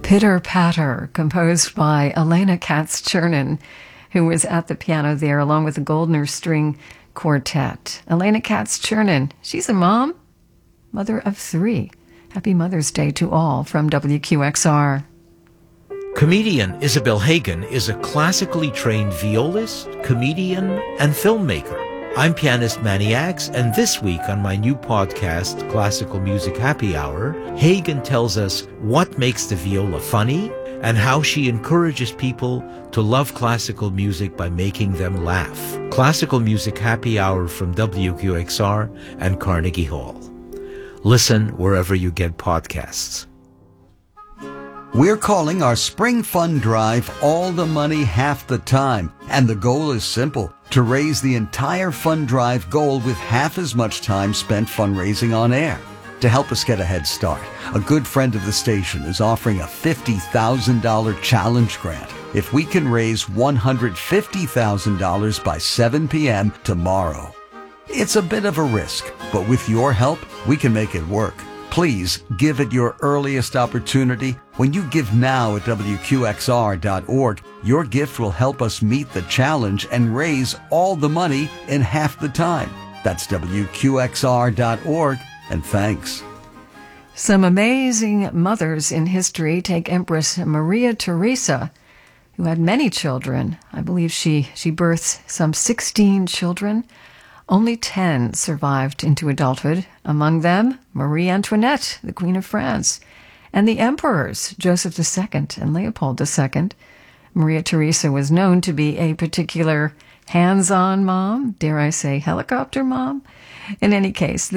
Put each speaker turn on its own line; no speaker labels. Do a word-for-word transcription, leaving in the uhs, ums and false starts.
Pitter Patter, composed by Elena Katz-Chernin, who was at the piano there along with the Goldner String Quartet. Elena Katz-Chernin, she's a mom, mother of three. Happy Mother's Day to all from W Q X R.
Comedian Isabel Hagen is a classically trained violist, comedian, and filmmaker. I'm pianist Manny Axe, and this week on my new podcast, Classical Music Happy Hour, Hagen tells us what makes the viola funny and how she encourages people to love classical music by making them laugh. Classical Music Happy Hour from W Q X R and Carnegie Hall. Listen wherever you get podcasts.
We're calling our Spring Fund Drive All the Money Half the Time, and the goal is simple: to raise the entire fund drive goal with half as much time spent fundraising on air. To help us get a head start, a good friend of the station is offering a fifty thousand dollars challenge grant if we can raise one hundred fifty thousand dollars by seven p.m. tomorrow. It's a bit of a risk, but with your help, we can make it work. Please give at your earliest opportunity. When you give now at W Q X R dot org, your gift will help us meet the challenge and raise all the money in half the time. That's W Q X R dot org, and thanks.
Some amazing mothers in history. Take Empress Maria Theresa, who had many children. I believe she, she birthed some sixteen children. Only ten survived into adulthood. Among them, Marie Antoinette, the Queen of France, and the emperors, Joseph the Second and Leopold the Second. Maria Theresa was known to be a particular hands-on mom, dare I say helicopter mom. In any case,